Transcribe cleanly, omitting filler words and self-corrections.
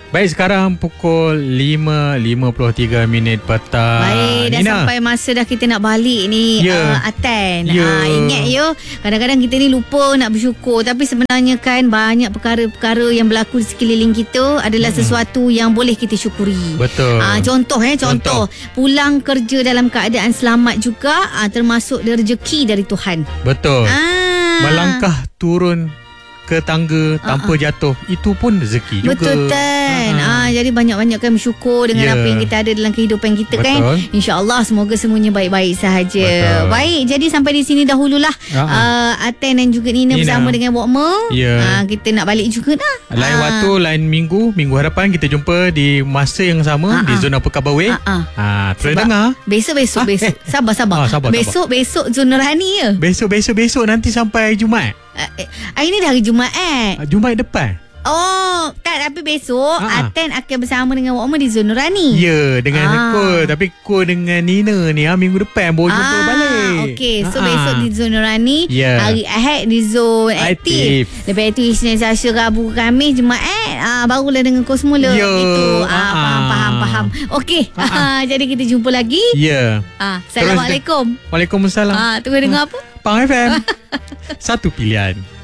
Baik, sekarang pukul 5.53 petang. Baik, dah Nina, sampai masa dah kita nak balik ni, Aten. Ingat yo, kadang-kadang kita ni lupa nak bersyukur. Tapi sebenarnya kan banyak perkara-perkara yang berlaku di sekeliling kita adalah sesuatu yang boleh kita syukuri. Betul. Contoh. Pulang kerja dalam keadaan selamat juga, termasuk rezeki dari Tuhan. Betul. Melangkah turun ke tangga tanpa jatuh, itu pun rezeki juga. Betul kan. Jadi banyak-banyakkan bersyukur dengan apa yang kita ada dalam kehidupan kita. Betul. Kan. InsyaAllah semoga semuanya baik-baik sahaja. Baik, jadi sampai di sini dahululah Aten dan juga Nina bersama dengan Wokmer. Kita nak balik juga dah. Lain waktu, lain minggu hadapan kita jumpa di masa yang sama di Zona Perkabau Way. Terus dengar. Besok. Sabar. Besok Zona Rani ya. Besok nanti sampai Jumaat. Hari ni dah hari Jumaat. Jumaat depan. Oh, tak, tapi besok Aten akan bersama dengan Wokmer di Zona Rani. Ya, dengan aku. Tapi aku dengan Nina ni minggu depan baru jumpa balik. Okey, so besok di Zona Rani, hari Ahad di Zona Aktif. Lepas itu Isnin, Selasa, Rabu, Khamis, Jumaat barulah dengan kau semula. Gitu. Faham. Okey. Jadi kita jumpa lagi. Ya. Assalamualaikum. Waalaikumsalam. Tunggu dengar apa? Pang FM. Satu pilihan.